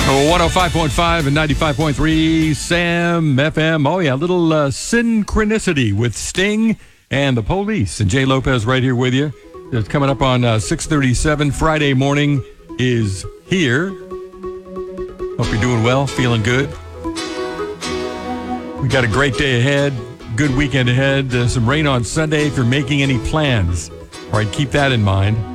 105.5 and 95.3 Sam FM. Oh, yeah, a little synchronicity with Sting and the Police. And Jay Lopez right here with you. It's coming up on 6:37. Friday morning is here. Hope you're doing well, feeling good. We got a great day ahead, good weekend ahead. Some rain on Sunday if you're making any plans. All right, keep that in mind.